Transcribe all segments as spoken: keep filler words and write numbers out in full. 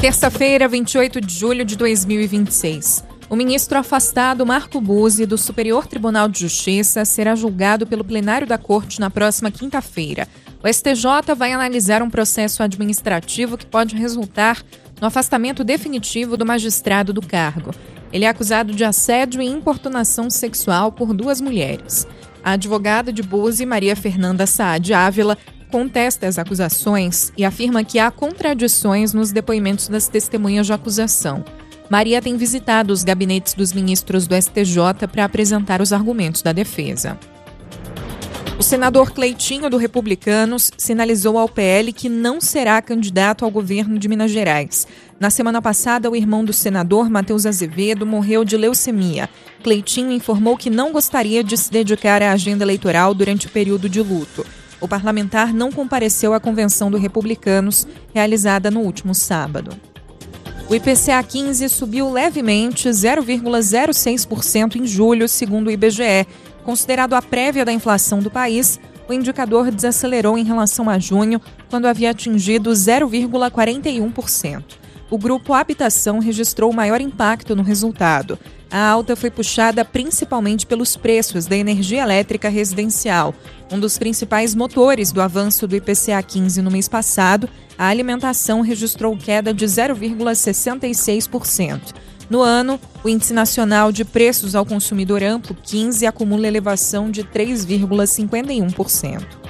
Terça-feira, vinte e oito de julho de dois mil e vinte e seis. O ministro afastado Marco Buzzi, do Superior Tribunal de Justiça, será julgado pelo plenário da Corte na próxima quinta-feira. O S T J vai analisar um processo administrativo que pode resultar no afastamento definitivo do magistrado do cargo. Ele é acusado de assédio e importunação sexual por duas mulheres. A advogada de Buzzi, Maria Fernanda Saad Ávila, contesta as acusações e afirma que há contradições nos depoimentos das testemunhas de acusação. Maria tem visitado os gabinetes dos ministros do S T J para apresentar os argumentos da defesa. O senador Cleitinho, do Republicanos, sinalizou ao P L que não será candidato ao governo de Minas Gerais. Na semana passada, o irmão do senador, Matheus Azevedo, morreu de leucemia. Cleitinho informou que não gostaria de se dedicar à agenda eleitoral durante o período de luto. O parlamentar não compareceu à convenção do Republicanos, realizada no último sábado. O I P C A quinze subiu levemente zero vírgula zero seis por cento em julho, segundo o I B G E. Considerado a prévia da inflação do país, o indicador desacelerou em relação a junho, quando havia atingido zero vírgula quarenta e um por cento. O grupo Habitação registrou o maior impacto no resultado. A alta foi puxada principalmente pelos preços da energia elétrica residencial. Um dos principais motores do avanço do I P C A quinze no mês passado, a alimentação registrou queda de zero vírgula sessenta e seis por cento. No ano, o Índice Nacional de Preços ao Consumidor Amplo quinze acumula elevação de três vírgula cinquenta e um por cento.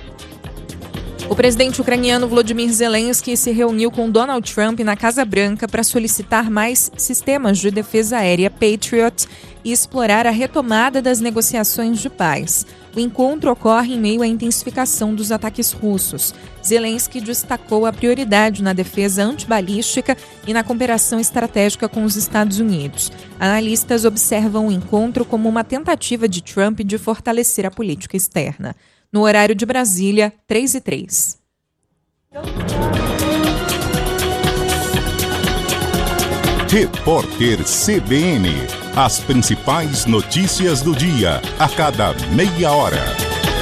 O presidente ucraniano Volodymyr Zelensky se reuniu com Donald Trump na Casa Branca para solicitar mais sistemas de defesa aérea Patriot e explorar a retomada das negociações de paz. O encontro ocorre em meio à intensificação dos ataques russos. Zelensky destacou a prioridade na defesa antibalística e na cooperação estratégica com os Estados Unidos. Analistas observam o encontro como uma tentativa de Trump de fortalecer a política externa. No horário de Brasília, três e três. Repórter C B N. As principais notícias do dia, a cada meia hora.